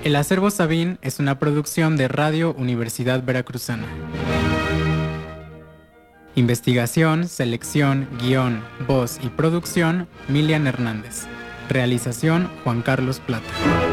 El Acervo Sabín es una producción de Radio Universidad Veracruzana. Investigación, selección, guión, voz y producción, Milian Hernández. Realización, Juan Carlos Plata.